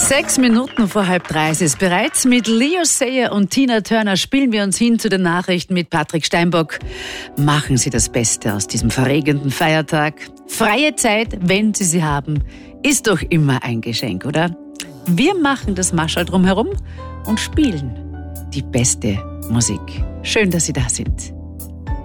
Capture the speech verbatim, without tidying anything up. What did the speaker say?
Sechs Minuten vor halb drei ist es bereits. Mit Leo Sayer und Tina Turner spielen wir uns hin zu den Nachrichten mit Patrick Steinbock. Machen Sie das Beste aus diesem verregenden Feiertag. Freie Zeit, wenn Sie sie haben, ist doch immer ein Geschenk, oder? Wir machen das Mascherl drumherum und spielen die beste Musik. Schön, dass Sie da sind.